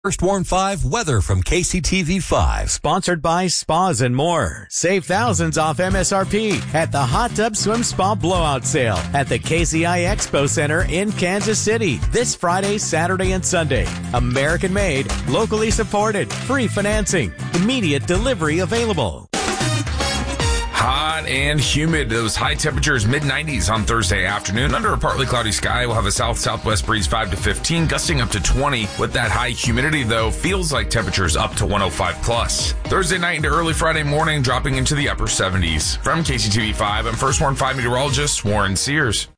First Warn 5 weather from KCTV 5. Sponsored by Spas and More. Save thousands off MSRP at the Hot Tub Swim Spa Blowout Sale at the KCI Expo Center in Kansas City this Friday, Saturday, and Sunday. American made, locally supported, free financing, immediate delivery available. Hot and humid. Those high temperatures, mid-90s on Thursday afternoon. Under a partly cloudy sky, we'll have a south-southwest breeze 5 to 15, gusting up to 20. With that high humidity, though, feels like temperatures up to 105 plus. Thursday night into early Friday morning, dropping into the upper 70s. From KCTV 5, I'm First Warn 5 meteorologist Warren Sears.